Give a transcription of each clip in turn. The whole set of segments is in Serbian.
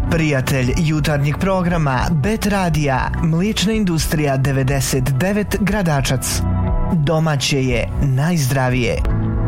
Prijatelj jutarnjeg programa Bet Radija, Mliječna industrija 99 Gradačac. Domaće je najzdravije.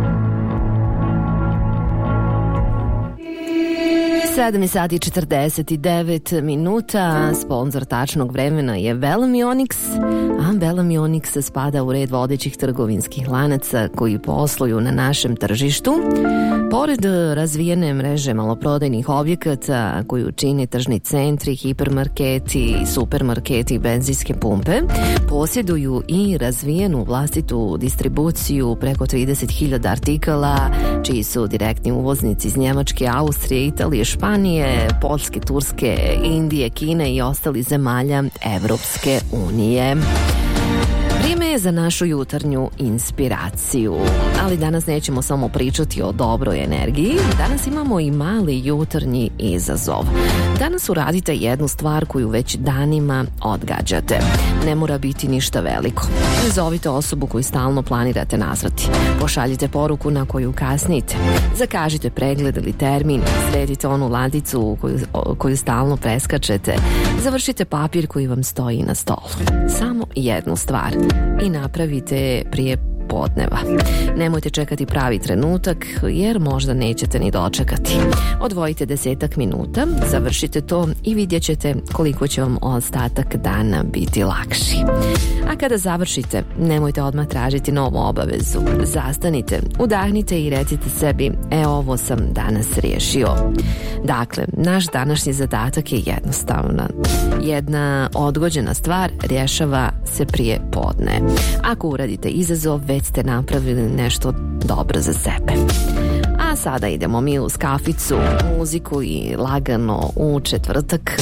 7:49. Sponzor tačnog vremena je Belamionics, a Belamionics spada u red vodećih trgovinskih lanaca koji posluju na našem tržištu. Pored razvijene mreže maloprodajnih objekata koju čine tržni centri, hipermarketi, supermarketi i benzinske pumpe, posjeduju i razvijenu vlastitu distribuciju preko 30.000 artikala, čiji su direktni uvoznici iz Njemačke, Austrije, Italije, Španije, Poljske, Turske, Indije, Kine i ostalih zemalja Evropske unije. Vrijeme je za našu jutarnju inspiraciju, ali danas nećemo samo pričati o dobroj energiji, danas imamo i mali jutarnji izazov. Danas uradite jednu stvar koju već danima odgađate. Ne mora biti ništa veliko. Zovite osobu koju stalno planirate nazvati. Pošaljite poruku na koju kasnite. Zakažite pregled ili termin. Sredite onu ladicu koju stalno preskačete. Završite papir koji vam stoji na stolu. Samo jednu stvar. I napravite prije podneva. Nemojte čekati pravi trenutak, jer možda nećete ni dočekati. Odvojite 10 minuta, završite to i vidjet ćete koliko će vam ostatak dana biti lakši. A kada završite, nemojte odmah tražiti novu obavezu. Zastanite, udahnite i recite sebi, ovo sam danas riješio. Dakle, naš današnji zadatak je jednostavna. Jedna odgođena stvar rješava se prije podne. Ako uradite izazov, već ste napravili nešto dobro za sebe. A sada idemo mi uz kaficu, muziku i lagano u četvrtak,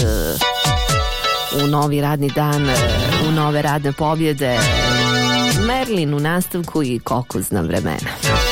u novi radni dan, u nove radne pobjede, Merlin u nastavku i kokuzna vremena.